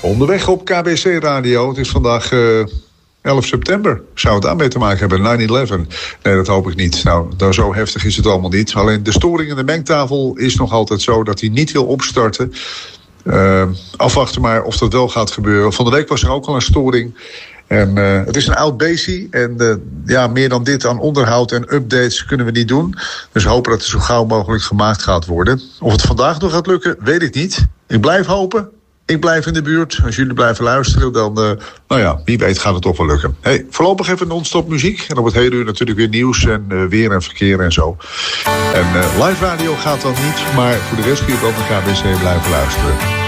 Onderweg op KBC Radio. Het is vandaag 11 september. Zou het daarmee te maken hebben? 9/11? Nee, dat hoop ik niet. Nou, zo heftig is het allemaal niet. Alleen de storing in de mengtafel is nog altijd zo dat hij niet wil opstarten. Afwachten maar of dat wel gaat gebeuren. Van de week was er ook al een storing. En het is een oud beestje. En meer dan dit aan onderhoud en updates kunnen we niet doen. Dus we hopen dat het zo gauw mogelijk gemaakt gaat worden. Of het vandaag nog gaat lukken, weet ik niet. Ik blijf hopen. Ik blijf in de buurt. Als jullie blijven luisteren, dan, wie weet gaat het toch wel lukken. Hey, voorlopig even non-stop muziek. En op het hele uur natuurlijk weer nieuws en weer en verkeer en zo. En live radio gaat dan niet, maar voor de rest kun je wel naar KBC blijven luisteren.